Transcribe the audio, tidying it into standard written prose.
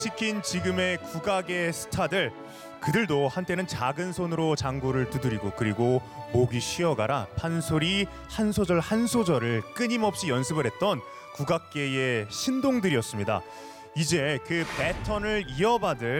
시킨 지금의 국악의 스타들, 그들도 한때는 작은 손으로 장구를 두드리고 그리고 목이 쉬어가라 판소리 한 소절 한 소절을 끊임없이 연습을 했던 국악계의 신동들이었습니다. 이제 그 배턴을 이어받을